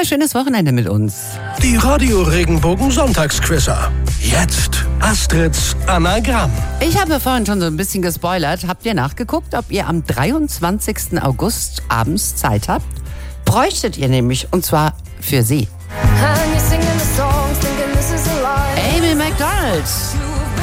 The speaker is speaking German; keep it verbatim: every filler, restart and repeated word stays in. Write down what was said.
wunderschönes Wochenende mit uns. Die Radio-Regenbogen-Sonntagsquizzer. Jetzt Astrids Anagramm. Ich habe vorhin schon so ein bisschen gespoilert. Habt ihr nachgeguckt, ob ihr am dreiundzwanzigsten August abends Zeit habt? Bräuchtet ihr nämlich, und zwar für sie. Amy Macdonald.